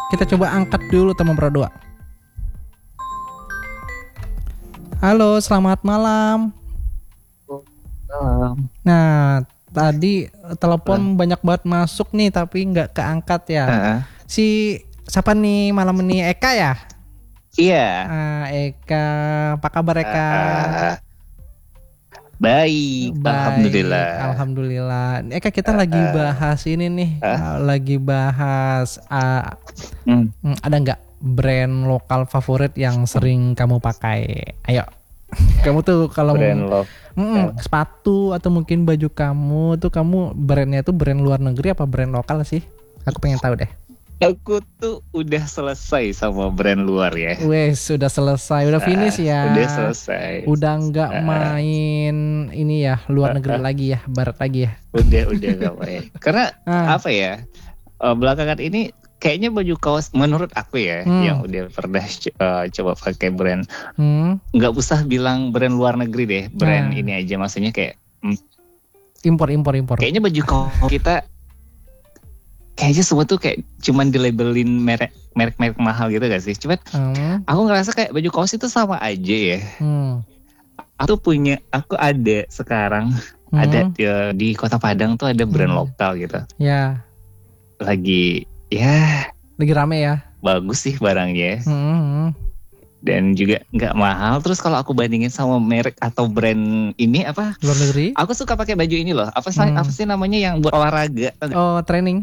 Kita coba angkat dulu teman berdua. Halo, selamat malam. Nah, tadi telepon banyak banget masuk nih, tapi nggak keangkat ya. Si siapa nih malam ini? Eka ya? Iya. Eka, apa kabar Eka? Baik, alhamdulillah. Alhamdulillah. Eka, kita lagi bahas ini nih, lagi bahas ada nggak brand lokal favorit yang sering kamu pakai? Ayo, kamu tuh kalau sepatu atau mungkin baju kamu tuh, kamu brandnya tuh brand luar negeri apa brand lokal sih? Aku pengen tahu deh. Aku tuh udah selesai sama brand luar ya. Wes, sudah selesai, udah finish ya. Udah selesai. Udah nggak main ini ya, luar negeri lagi ya, barat lagi ya. Udah nggak main. Karena apa ya? Belakangan ini kayaknya baju kaos menurut aku ya, yang udah pernah coba pakai brand, nggak usah bilang brand luar negeri deh, brand ini aja, maksudnya kayak impor. Kayaknya baju kaos kita kayaknya semua tuh kayak cuman dilabelin merek mahal gitu gak sih? Cuman aku ngerasa kayak baju kaos itu sama aja ya. Aku ada sekarang ada di Kota Padang tuh ada brand lokal gitu. Ya. Lagi rame ya. Bagus sih barangnya. Dan juga nggak mahal. Terus kalau aku bandingin sama merek atau brand ini apa? Luar negeri. Aku suka pakai baju ini loh. Apa sih namanya yang buat olahraga? Oh, training.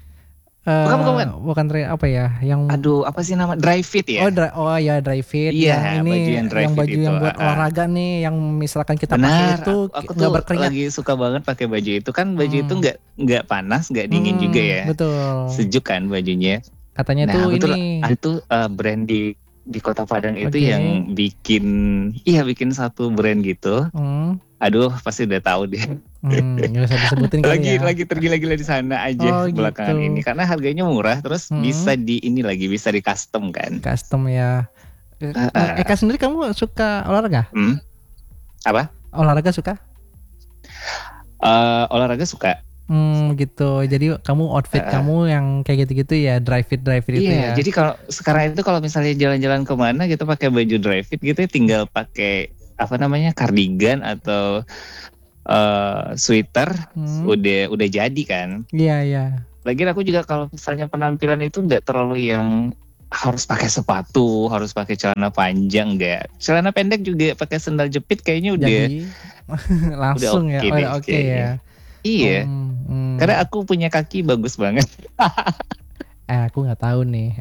Bukan apa ya? Yang apa sih nama? Dry fit ya? Dry fit. Iya, ini baju yang dry fit baju itu. Yang buat olahraga nih, yang misalkan kita pakai itu aku nggak tuh berkeringat. Lagi suka banget pakai baju itu kan. Baju itu nggak panas, nggak dingin juga ya. Betul. Sejuk kan bajunya. Katanya tuh ini. Itu brand di Kota Padang itu yang bikin satu brand gitu. Aduh, pasti udah tahu deh. Nggak usah disebutin kali ya. Lagi tergila-gila di sana aja belakangan ini, karena harganya murah, terus bisa bisa di custom kan. Custom ya. Eka sendiri kamu suka olahraga? Apa? Olahraga suka? Olahraga suka. Gitu. Jadi kamu outfit kamu yang kayak gitu-gitu ya, dry fit itu ya. Jadi kalau sekarang itu kalau misalnya jalan-jalan kemana gitu pakai baju dry fit gitu, tinggal pakai cardigan atau sweater, udah jadi kan. Iya. Lagian aku juga kalau misalnya penampilan itu nggak terlalu yang harus pakai sepatu, harus pakai celana panjang, enggak. Celana pendek juga pakai sandal jepit kayaknya udah jadi, langsung udah ya. Oke ya. Iya. Karena aku punya kaki bagus banget. Aku nggak tahu nih.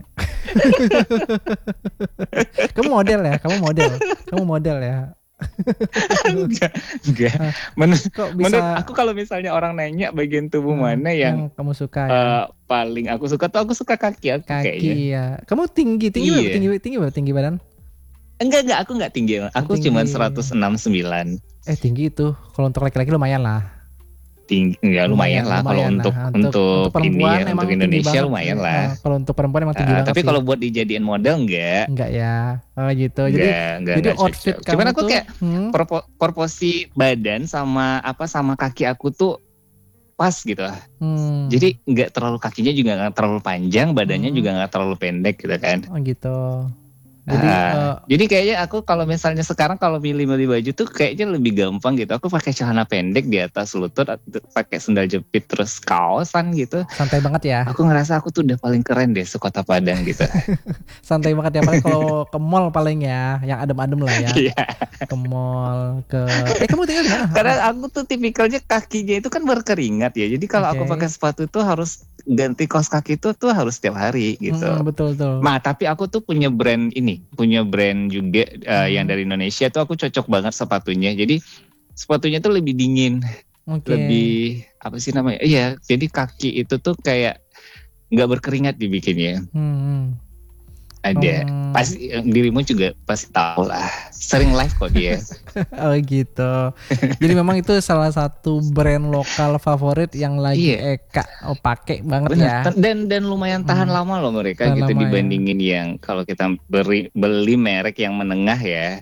Kamu model ya. Enggak. Menurut aku kalau misalnya orang nanya bagian tubuh mana yang kamu suka ya? Paling aku suka kaki aku kayaknya. Ya. Kamu tinggi badan? Enggak, aku enggak tinggi. Aku cuma 169. Tinggi itu. Kalau untuk laki-laki lumayan lah. Tinggi, lumayan lah kalau untuk perempuan ini ya, untuk Indonesia lumayan lah. Kalau untuk perempuan emang tinggi banget. Tapi kalau buat dijadiin model enggak ya. Gitu. Jadi outfit cocok. kamu Cuman aku tuh, kayak proporsi badan sama kaki aku tuh pas gitu lah. Jadi enggak terlalu, kakinya juga enggak terlalu panjang, badannya juga enggak terlalu pendek gitu kan. Gitu. Jadi kayaknya aku kalau misalnya sekarang kalau milih baju tuh kayaknya lebih gampang gitu. Aku pakai celana pendek di atas lutut, pakai sandal jepit, terus kaosan gitu. Santai banget ya. Aku ngerasa aku tuh udah paling keren deh sekota Padang gitu. Santai banget ya, paling kalau ke mall paling ya, yang adem-adem lah ya. Iya. Ke mall, kamu tinggal di mana? Karena aku tuh tipikalnya kakinya itu kan berkeringat ya. Jadi kalau aku pakai sepatu itu harus ganti kaos kaki itu tuh harus setiap hari gitu. Betul. Nah, tapi aku tuh punya brand juga yang dari Indonesia tuh aku cocok banget sepatunya. Jadi sepatunya tuh lebih dingin, lebih apa sih namanya? Iya, jadi kaki itu tuh kayak nggak berkeringat dibikinnya. Ada, pasti dirimu juga pasti tahu lah. Sering live kok dia. Oh gitu. Jadi memang itu salah satu brand lokal favorit yang lagi Eka pakai banget. Bener. Ya. Dan lumayan tahan lama loh mereka gitu dibandingin yang kalau kita beli merek yang menengah ya.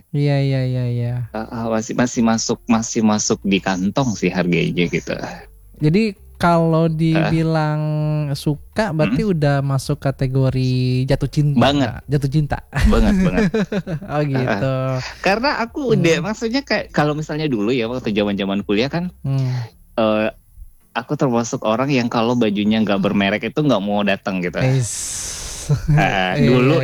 Iya. Masih masuk di kantong sih harganya gitu. Jadi Kalau dibilang suka berarti udah masuk kategori jatuh cinta. Banget. Jatuh cinta. Banget. Oh gitu. Karena aku udah maksudnya kayak kalau misalnya dulu ya waktu zaman-zaman kuliah kan aku termasuk orang yang kalau bajunya nggak bermerek itu nggak mau datang gitu. Dulu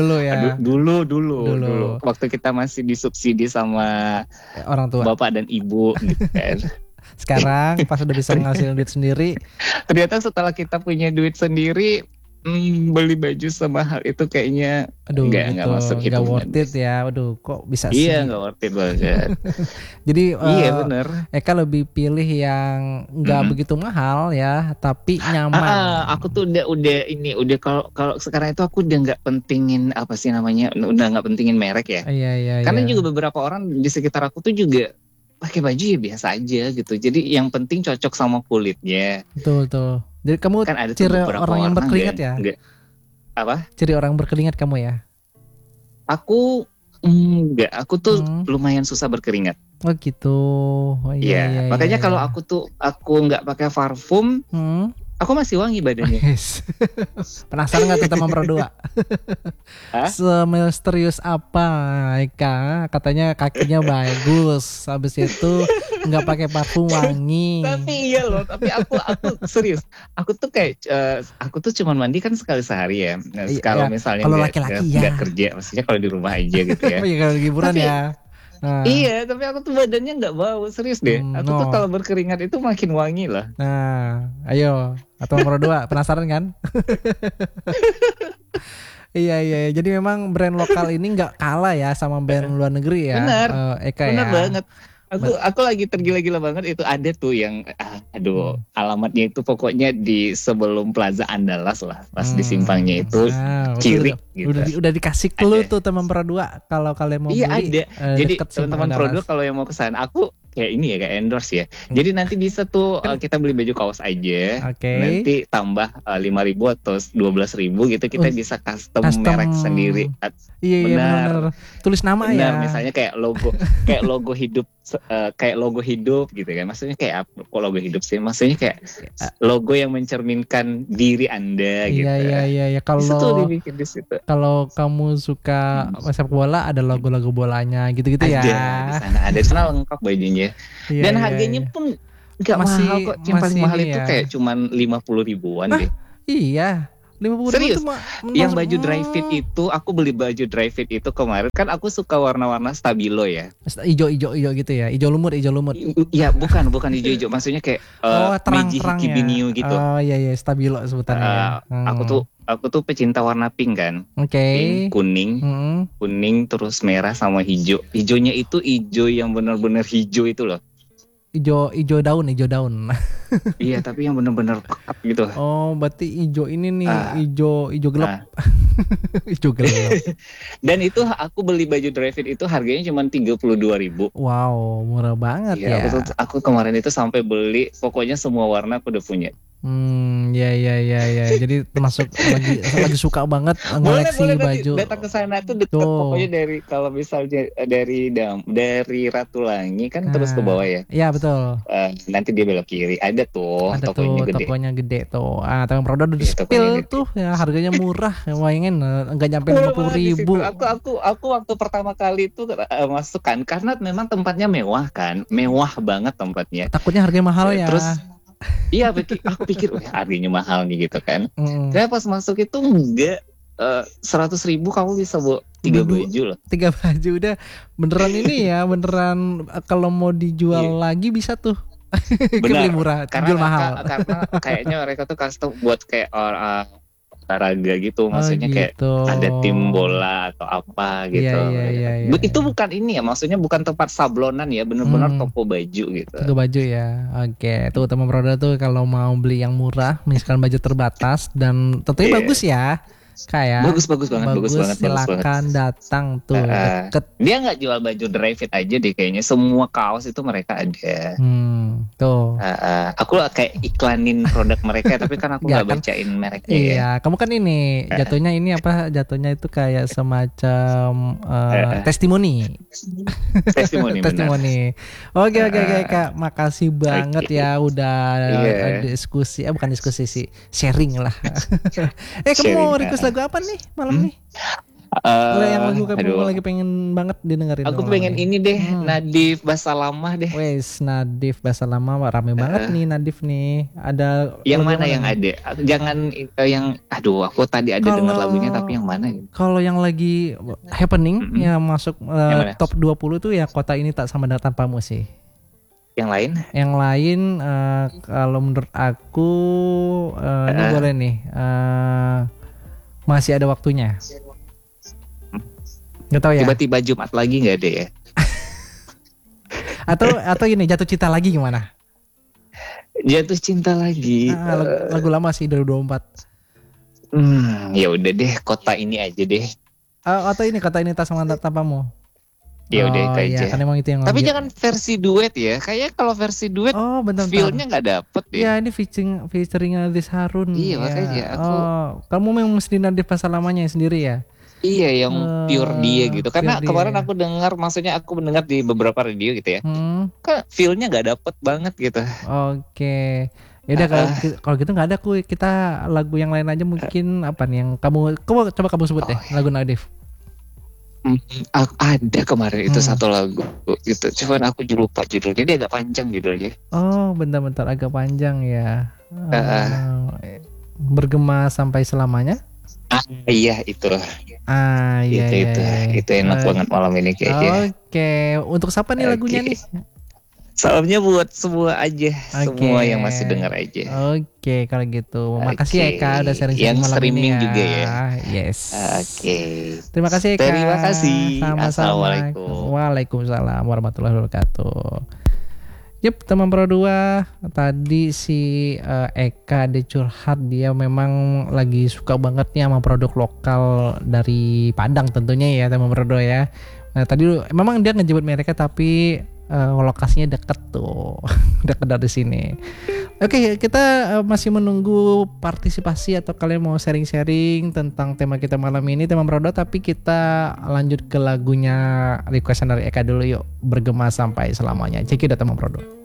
waktu kita masih disubsidi sama orang tua, bapak dan ibu gitu kan. Sekarang pas udah bisa ngasilin duit sendiri, ternyata setelah kita punya duit sendiri, beli baju semahal itu kayaknya nggak masuk hitungan. Nggak worth it ya. Waduh, kok bisa sih? Iya, nggak worth it banget. Jadi iya benar. Eka lebih pilih yang nggak begitu mahal ya, tapi nyaman. Aku tuh udah kalau sekarang itu aku udah nggak pentingin apa sih namanya, udah nggak pentingin merek ya. Iya. Karena juga beberapa orang di sekitar aku tuh juga pakai baju ya biasa aja gitu. Jadi yang penting cocok sama kulitnya. Betul. Jadi kamu kan ciri orang yang berkeringat ya? Apa? Ciri orang berkeringat kamu ya? Aku enggak. Aku tuh lumayan susah berkeringat. Oh gitu. Iya. Makanya kalau aku nggak pakai parfum, aku masih wangi badannya. Penasaran nggak tuh teman berdua? Semisterius apa Eka? Katanya kakinya bagus, habis itu nggak pakai parfum wangi. Tapi iya loh. Tapi aku serius. Aku tuh kayak aku tuh cuma mandi kan sekali sehari ya. Nah, kalau misalnya nggak kerja, maksudnya kalau di rumah aja gitu ya. Iya kalau liburan ya. Iya, tapi aku tuh badannya nggak bau, serius deh. Aku tuh kalau berkeringat itu makin wangi lah. Nah, ayo, atau nomor 2, penasaran kan? Iya. Jadi memang brand lokal ini nggak kalah ya sama brand luar negeri ya. Benar, Eka benar ya. banget. Aku lagi tergila-gila banget itu ada tuh yang alamatnya itu pokoknya di sebelum Plaza Andalas lah, pas di simpangnya itu kiri gitu. Udah dikasih clue tuh teman berdua kalau kalian mau beli. Iya ada. Jadi teman-teman berdua kalau yang mau kesana, aku kayak ini ya, kayak endorse ya. Jadi nanti bisa tuh kita beli baju kaos aja. Nanti tambah 5.000 atau 12.000 gitu, kita bisa custom merek sendiri. Iya benar. Tulis nama ya. Misalnya kayak logo hidup, kayak logo hidup gitu kan. Maksudnya kayak apa? Kok logo hidup sih? Maksudnya kayak logo yang mencerminkan diri Anda gitu. Iya. Kalau dibikin di situ. Kalau kamu suka sepak bola, ada logo-logo bolanya gitu-gitu ya. Ada di sana lengkap bajunya. Dan harganya pun nggak mahal kok. Yang paling mahal itu kayak cuman 50 ribuan deh. Iya. 50 serius. Ribu yang baju dry fit itu, aku beli baju dry fit itu kemarin kan, aku suka warna-warna stabilo ya. Ijo gitu ya. Ijo lumut. Iya, bukan ijo-ijo. Maksudnya kayak Meiji Hikibiniu gitu. Oh iya stabilo sebutannya. Aku tuh pecinta warna pink kan. Pink, kuning terus merah sama hijau. Hijaunya itu hijau yang benar-benar hijau itu loh. Ijo daun. Iya, tapi yang benar-benar pekat gitu. Oh, berarti ijo ini nih, ijo gelap. Ijo gelap. Dan itu aku beli baju dry fit itu harganya cuma 32.000. Wow, murah banget ya. Aku kemarin itu sampai beli, pokoknya semua warna aku udah punya. Iya. Jadi termasuk lagi suka banget ngoleksi baju. Datang ke sana tuh deket, pokoknya dari kalau misalnya dari Ratulangi kan terus ke bawah ya. Iya betul. Nanti dia belok kiri, ada tuh tokonya gede tuh. Tangan produk udah di spill tuh ya, harganya murah. Wayangin nggak nyampe 50.000. Aku waktu pertama kali itu masuk kan, karena memang tempatnya mewah banget tempatnya. Takutnya harganya mahal ya. Terus iya, aku pikir harganya mahal nih gitu kan. Saya pas masuk itu enggak 100.000 kamu bisa bawa 3 baju loh. 3 baju udah beneran ini ya, beneran kalau mau dijual lagi bisa tuh. Benar, murah, karena mahal. Karena kayaknya mereka tuh custom buat kayak olahraga gitu, maksudnya kayak ada tim bola atau apa gitu. Iya. Itu bukan ini ya, maksudnya bukan tempat sablonan ya, benar-benar toko baju gitu. Toko baju ya. Oke, tuh teman produk tuh kalau mau beli yang murah, misalkan baju terbatas dan tentunya bagus ya. Kayak bagus banget, bagus banget. Silakan datang tuh deket. Dia nggak jual baju dry fit aja deh kayaknya, semua kaos itu mereka ada. Tuh. Aku kayak iklanin produk mereka tapi kan aku nggak bacain mereknya. Iya, kamu kan ini jatuhnya ini apa? Jatuhnya itu kayak semacam testimoni. Testimoni. Oke Kak, makasih banget ya udah diskusi, bukan diskusi sih, sharing lah. Kamu mau request lagu apa nih malam nih? Yang lagu kamu lagi pengen banget didengerin. Aku pengen ini deh, Nadif Basalamah deh. Wes, Nadif Basalamah rame banget nih Nadif nih. Ada yang mana yang ada? Jangan yang aku tadi ada dengar lagunya tapi yang mana gitu. Kalau yang lagi happening yang masuk top 20 tuh ya Kota Ini Tak Sama Dengan Tanpamu sih. Yang lain? Yang lain kalau menurut aku ini boleh nih. Masih Ada Waktunya. Gak tahu ya. Tiba-tiba Jumat lagi nggak ada ya? atau ini Jatuh Cinta Lagi gimana? Jatuh Cinta Lagi. Lagu lama sih 2024. Ya udah deh, Kota Ini aja deh. Atau ini Kota Ini Tak Sama Dengan Tanpamu. Ya udah itu aja. Kan emang itu yang tapi jangan versi duet ya. Kayaknya kalau versi duet feel-nya nggak dapet ya. Iya, ini featuring Aziz Harun. Iya, makanya aku. Kamu memang mesti Nadif Basalamahnya sendiri ya? Iya, yang pure dia gitu. Karena kemarin aku dengar, maksudnya aku mendengar di beberapa radio gitu ya. Kan feel-nya nggak dapet banget gitu. Oke. Yaudah kalau gitu nggak ada kita lagu yang lain aja mungkin apa nih yang kamu coba kamu sebut deh lagu Nadif. Ada kemarin itu satu lagu gitu. Cuman aku lupa judulnya. Dia agak panjang judulnya. Oh, bentar agak panjang ya. Bergema Sampai Selamanya. Iya itu. Itu enak banget malam ini kayaknya. Oke. Untuk siapa nih lagunya nih? Salamnya buat semua aja, semua yang masih dengar aja. Oke, kalau gitu. Makasih ya Eka udah sharing-sharing malam ini ya. Juga ya. Yes. Oke. Terima kasih Eka. Terima kasih. Sama-sama. Assalamualaikum. Waalaikumsalam warahmatullahi wabarakatuh. Yep, teman Pro 2 tadi si Eka de curhat, dia memang lagi suka banget nih sama produk lokal dari Padang tentunya ya teman Pro 2 ya. Nah tadi memang dia ngejemput mereka tapi lokasinya deket tuh, deket dari sini. Oke, kita masih menunggu partisipasi atau kalian mau sharing-sharing tentang tema kita malam ini, tema Pro 2, tapi kita lanjut ke lagunya requestan dari Eka dulu yuk, Bergema Sampai Selamanya. Cek udah teman Pro 2.